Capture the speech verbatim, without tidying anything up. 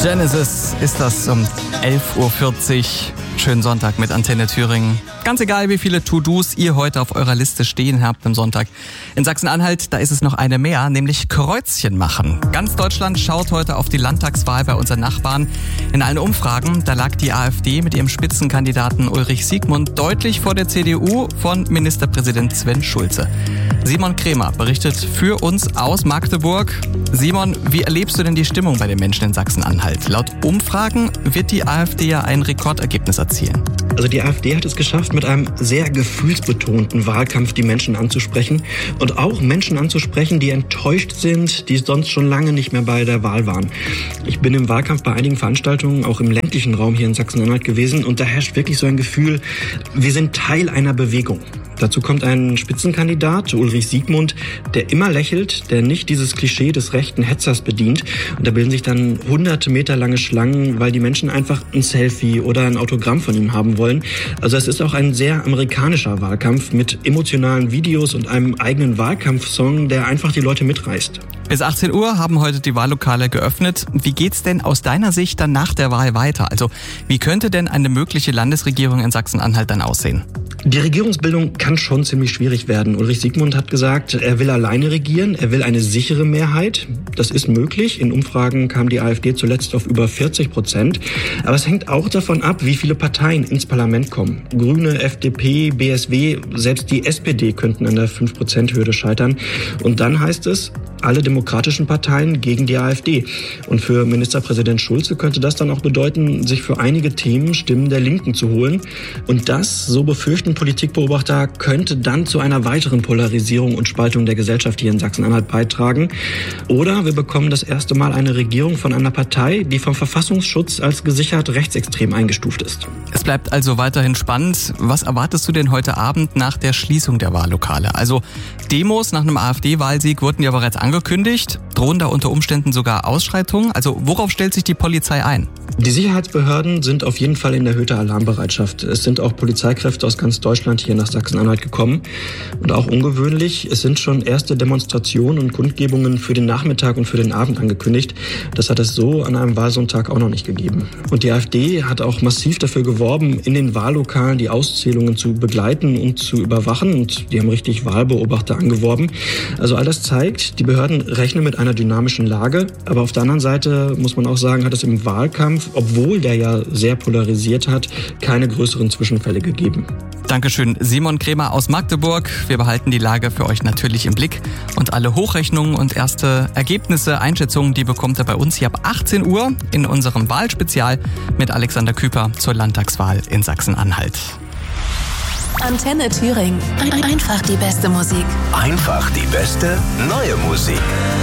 Genesis ist das um elf Uhr vierzig. Schönen Sonntag mit Antenne Thüringen. Ganz egal, wie viele To-Dos ihr heute auf eurer Liste stehen habt am Sonntag. In Sachsen-Anhalt, da ist es noch eine mehr, nämlich Kreuzchen machen. Ganz Deutschland schaut heute auf die Landtagswahl bei unseren Nachbarn. In allen Umfragen, da lag die AfD mit ihrem Spitzenkandidaten Ulrich Siegmund deutlich vor der C D U von Ministerpräsident Sven Schulze. Simon Krämer berichtet für uns aus Magdeburg. Simon, wie erlebst du denn die Stimmung bei den Menschen in Sachsen-Anhalt? Laut Umfragen wird die AfD ja ein Rekordergebnis erzielen. Also die AfD hat es geschafft, mit einem sehr gefühlsbetonten Wahlkampf die Menschen anzusprechen und auch Menschen anzusprechen, die enttäuscht sind, die sonst schon lange nicht mehr bei der Wahl waren. Ich bin im Wahlkampf bei einigen Veranstaltungen, auch im ländlichen Raum hier in Sachsen-Anhalt gewesen, und da herrscht wirklich so ein Gefühl, wir sind Teil einer Bewegung. Dazu kommt ein Spitzenkandidat, Ulrich Siegmund, der immer lächelt, der nicht dieses Klischee des rechten Hetzers bedient. Und da bilden sich dann hunderte Meter lange Schlangen, weil die Menschen einfach ein Selfie oder ein Autogramm von ihm haben wollen. Also es ist auch ein sehr amerikanischer Wahlkampf mit emotionalen Videos und einem eigenen Wahlkampfsong, der einfach die Leute mitreißt. Bis achtzehn Uhr haben heute die Wahllokale geöffnet. Wie geht's denn aus deiner Sicht dann nach der Wahl weiter? Also wie könnte denn eine mögliche Landesregierung in Sachsen-Anhalt dann aussehen? Die Regierungsbildung kann schon ziemlich schwierig werden. Ulrich Siegmund hat gesagt, er will alleine regieren, er will eine sichere Mehrheit. Das ist möglich. In Umfragen kam die AfD zuletzt auf über vierzig Prozent. Aber es hängt auch davon ab, wie viele Parteien ins Parlament kommen. Grüne, F D P, B S W, selbst die S P D könnten an der fünf Prozent Hürde scheitern. Und dann heißt es, alle demokratischen Parteien gegen die AfD. Und für Ministerpräsident Schulze könnte das dann auch bedeuten, sich für einige Themen Stimmen der Linken zu holen. Und das, so befürchten Politikbeobachter, könnte dann zu einer weiteren Polarisierung und Spaltung der Gesellschaft hier in Sachsen-Anhalt beitragen. Oder wir bekommen das erste Mal eine Regierung von einer Partei, die vom Verfassungsschutz als gesichert rechtsextrem eingestuft ist. Es bleibt also weiterhin spannend. Was erwartest du denn heute Abend nach der Schließung der Wahllokale? Also Demos nach einem AfD-Wahlsieg wurden ja bereits angekündigt. Drohen da unter Umständen sogar Ausschreitungen? Also worauf stellt sich die Polizei ein? Die Sicherheitsbehörden sind auf jeden Fall in erhöhter Alarmbereitschaft. Es sind auch Polizeikräfte aus ganz Deutschland hier nach Sachsen-Anhalt gekommen. Und auch ungewöhnlich, es sind schon erste Demonstrationen und Kundgebungen für den Nachmittag und für den Abend angekündigt. Das hat es so an einem Wahlsonntag auch noch nicht gegeben. Und die AfD hat auch massiv dafür geworben, in den Wahllokalen die Auszählungen zu begleiten und zu überwachen. Und die haben richtig Wahlbeobachter angeworben. Also all das zeigt, die Behörden rechnen mit einer dynamischen Lage. Aber auf der anderen Seite muss man auch sagen, hat es im Wahlkampf, obwohl der ja sehr polarisiert hat, keine größeren Zwischenfälle gegeben. Dankeschön, Simon Krämer aus Magdeburg. Wir behalten die Lage für euch natürlich im Blick. Und alle Hochrechnungen und erste Ergebnisse, Einschätzungen, die bekommt ihr bei uns hier ab achtzehn Uhr in unserem Wahlspezial mit Alexander Küper zur Landtagswahl in Sachsen-Anhalt. Antenne Thüringen. Einfach die beste Musik. Einfach die beste neue Musik.